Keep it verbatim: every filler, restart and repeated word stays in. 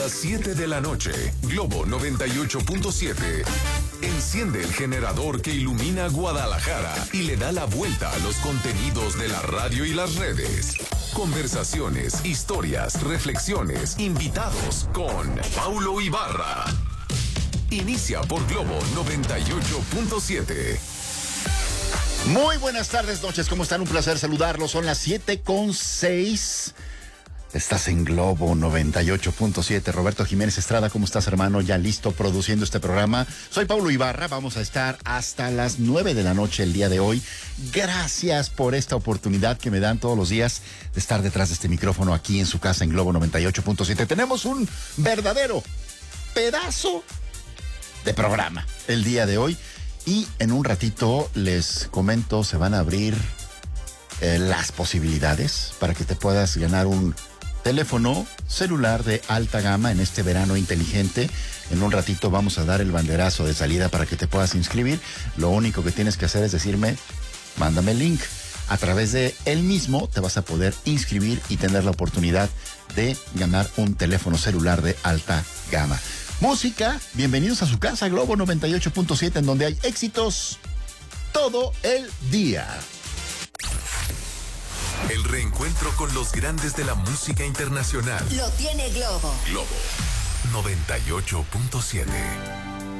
Las siete de la noche, Globo noventa y ocho punto siete. Enciende el generador que ilumina Guadalajara y le da la vuelta a los contenidos de la radio y las redes. Conversaciones, historias, reflexiones, invitados con Paulo Ibarra. Inicia por Globo noventa y ocho punto siete. Muy buenas tardes, noches, ¿cómo están? Un placer saludarlos. Son las siete con seis. Estás en Globo noventa y ocho punto siete. Roberto Jiménez Estrada, ¿cómo estás, hermano? Ya listo produciendo este programa. Soy Paulo Ibarra, vamos a estar hasta las nueve de la noche el día de hoy. Gracias por esta oportunidad que me dan todos los días de estar detrás de este micrófono aquí en su casa en Globo noventa y ocho punto siete. Tenemos un verdadero pedazo de programa el día de hoy. Y en un ratito les comento, se van a abrir eh, las posibilidades para que te puedas ganar un teléfono celular de alta gama en este verano inteligente. En un ratito vamos a dar el banderazo de salida para que te puedas inscribir. Lo único que tienes que hacer es decirme, mándame el link. A través de él mismo te vas a poder inscribir y tener la oportunidad de ganar un teléfono celular de alta gama. Música, bienvenidos a su casa, Globo noventa y ocho punto siete, en donde hay éxitos todo el día. El reencuentro con los grandes de la música internacional. Lo tiene Globo. Globo noventa y ocho punto siete.